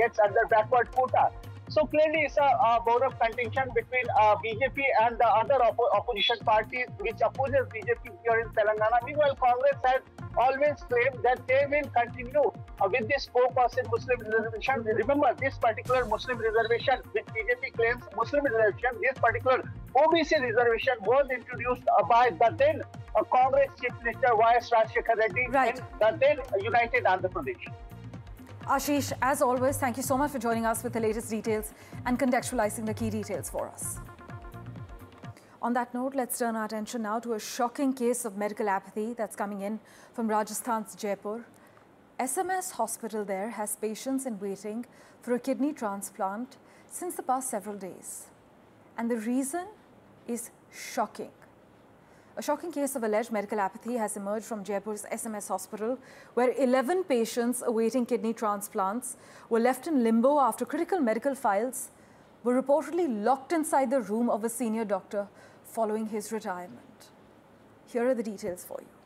gets under backward quota. So clearly, it's a mode of contention between BJP and the other opposition parties, which opposes BJP here in Telangana. Meanwhile, Congress has always claimed that they will continue with this 4% Muslim reservation. Remember, this particular Muslim reservation, which BJP claims Muslim reservation, this particular OBC reservation was introduced by the then Congress Chief Minister Y.S. Rajshekhar Reddy in the then United Andhra Pradesh. Ashish, as always, thank you so much for joining us with the latest details and contextualizing the key details for us. On that note, let's turn our attention now to a shocking case of medical apathy that's coming in from Rajasthan's Jaipur. SMS Hospital there has patients in waiting for a kidney transplant since the past several days. And the reason is shocking. A shocking case of alleged medical apathy has emerged from Jaipur's SMS Hospital, where 11 patients awaiting kidney transplants were left in limbo after critical medical files were reportedly locked inside the room of a senior doctor following his retirement. Here are the details for you.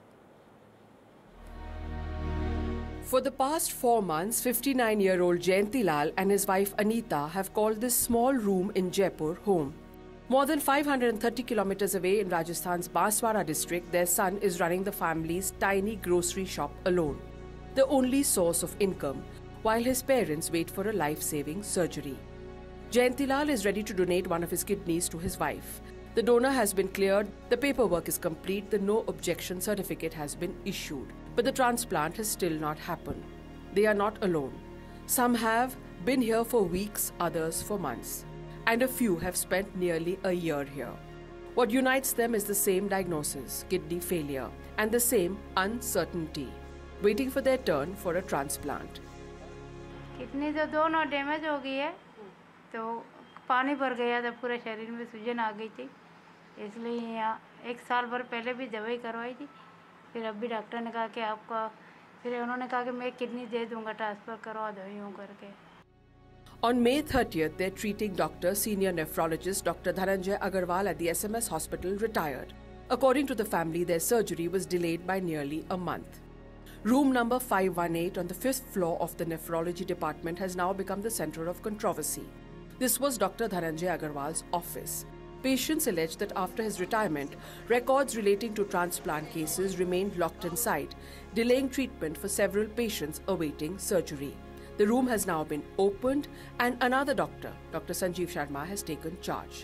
For the past 4 months, 59-year-old Jayanti Lal and his wife Anita have called this small room in Jaipur home. More than 530 kilometers away in Rajasthan's Banswara district, their son is running the family's tiny grocery shop alone, the only source of income, while his parents wait for a life-saving surgery. Jayanti Lal is ready to donate one of his kidneys to his wife. The donor has been cleared, the paperwork is complete, the no objection certificate has been issued. But the transplant has still not happened. They are not alone. Some have been here for weeks, others for months. And a few have spent nearly a year here. What unites them is the same diagnosis, kidney failure, and the same uncertainty, waiting for their turn for a transplant. Kidney तो दोनों damage हो गई है, तो पानी भर गया था पूरे शरीर में, सूजन आ गई थी, इसलिए यहाँ 1 साल भर पहले भी दवाई करवाई थी, फिर अभी डॉक्टर ने कहा कि आपका, फिर उन्होंने कहा कि मैं किडनी दे दूँगा, ट्रांसफ़र करवा दवाइयों करके. On May 30th, their treating doctor, senior nephrologist Dr. Dhananjay Agarwal at the SMS hospital retired. According to the family, their surgery was delayed by nearly a month. Room number 518 on the 5th floor of the nephrology department has now become the center of controversy. This was Dr. Dhananjay Agarwal's office. Patients allege that after his retirement, records relating to transplant cases remained locked inside, delaying treatment for several patients awaiting surgery. The room has now been opened and another doctor, Dr. Sanjeev Sharma, has taken charge.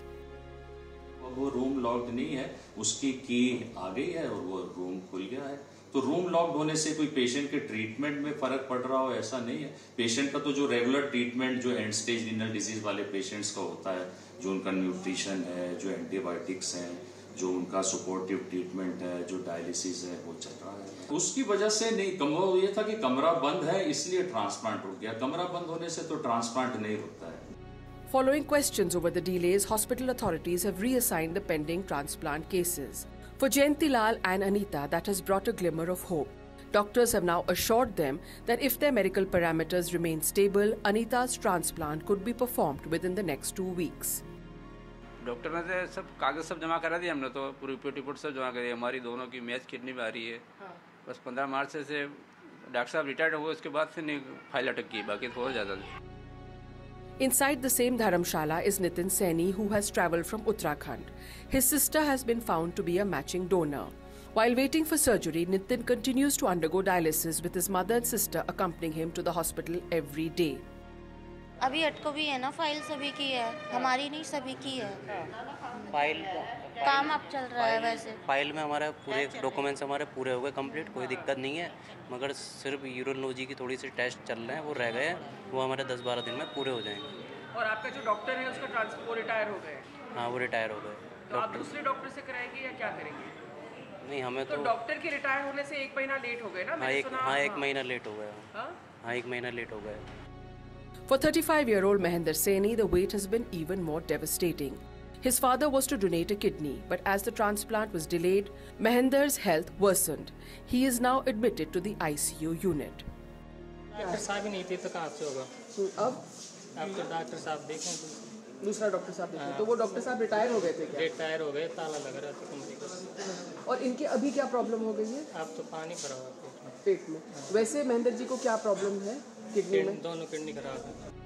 वो room locked नहीं है, उसकी की आ गई है और वो room खुल गया है. तो रूम लॉक्ड होने से कोई पेशेंट के ट्रीटमेंट में फर्क पड़ रहा हो ऐसा नहीं है. पेशेंट का तो जो रेगुलर ट्रीटमेंट जो एंड स्टेज रीनल डिजीज वाले पेशेंट्स का होता है, जो उनका न्यूट्रिशन है, जो एंटीबायोटिक्स हैं, जो उनका सपोर्टिव ट्रीटमेंट है, जो डायलिसिस है, वो चल रहा है. उसकी वजह से नहीं, कमरा ये था कि कमरा बंद है इसलिए ट्रांसप्लांट रुक गया. कमरा बंद होने से तो ट्रांसप्लांट नहीं रुकता है. Following questions over the delays, hospital authorities have reassigned the pending transplant cases. For Jayanti Lal and Anita, that has brought a glimmer of hope. Doctors have now assured them that if their medical parameters remain stable, Anita's transplant could be performed within the next 2 weeks. Doctor ने तो सब कागज सब जमा करा दिए, हमने तो पूरी रिपोर्ट सब जमा करी. हमारी दोनों की मैच किडनी में आ रही है. बस 15 मार्च से डॉक्टर साहब रिटायर्ड हुए, उसके बाद से नहीं फाइल अटक की, बाकी तो हो जाता था. Inside the same dharamshala is Nitin Saini, who has travelled from Uttarakhand. His sister has been found to be a matching donor. While waiting for surgery, Nitin continues to undergo dialysis with his mother and sister accompanying him to the hospital every day. अभी अटको भी है ना, file सभी की है, हमारी नहीं सभी की है. फाइल काम अब चल रहा है. वैसे फाइल में हमारे पूरे डॉक्यूमेंट्स हमारे पूरे हो गए कंप्लीट, कोई दिक्कत नहीं है. मगर सिर्फ यूरोलॉजी की थोड़ी सी टेस्ट चल रहे हैं, वो रह गए हैं, वो हमारे 10-12 दिन में पूरे हो जाएंगे. और आपका जो डॉक्टर है उसका ट्रांसफर रिटायर हो गए? हाँ, वो रिटायर हो गए. तो आप दूसरे डॉक्टर से कराएंगे या क्या करेंगे? नहीं, हमें तो डॉक्टर के रिटायर होने से 1 महीना लेट हो गए ना? हाँ, 1 महीना लेट हो गया. हाँ, 1 महीना लेट हो गया. For 35-year-old Mahendra Saini, the wait has been even more devastating. His father was to donate a kidney, but as the transplant was delayed, Mahendra's health worsened. He is now admitted to the ICU unit. Doctor साहब ही नहीं थे तो कहाँ से होगा? अब तो doctor साहब देखें, दूसरा डॉक्टर साहब देखें. तो वो डॉक्टर साहब रिटायर हो गए थे क्या? रिटायर हो गए, ताला लग रहा था कमरे का. और इनके अभी क्या प्रॉब्लम हो गई है? अब तो पानी भरा हुआ पेट में. वैसे महेंद्र जी को क्या प्रॉब्लम है किडनी में? दोनों किडनी खराब है.